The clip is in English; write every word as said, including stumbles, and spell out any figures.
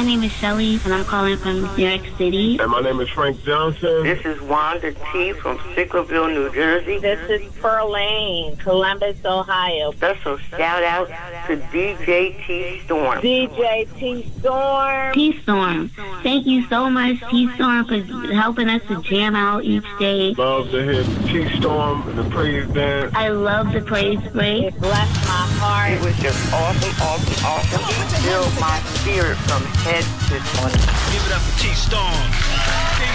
My name is Shelly, and I'm calling from New York City. And my name is Frank Johnson. This is Wanda T. from Sicklerville, New Jersey. This is Perlane, Columbus, Ohio. Special shout out to D J T Storm. D J T Storm. T Storm. Thank you so much, T Storm, for helping us to jam out each day. Love to hear T Storm and the praise dance. I love the praise break. It blessed my heart. It was just awesome, awesome, awesome. It filled my spirit from head to toe. Give it up for T Storm.